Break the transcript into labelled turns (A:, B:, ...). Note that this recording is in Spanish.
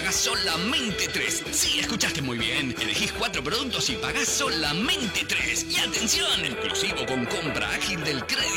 A: pagás solamente 3. Sí, escuchaste muy bien. Elegís 4 productos y pagás solamente 3. Y atención, inclusivo con compra ágil del crédito